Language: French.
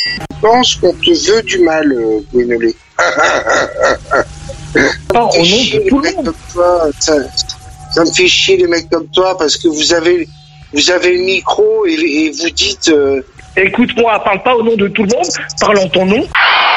Je pense qu'on te veut du mal, Gwénolé. Pas au nom de tout le monde. Ça me fait chier les mecs comme toi parce que vous avez le micro et vous dites. Écoute-moi, parle pas au nom de tout le monde, parle en ton nom.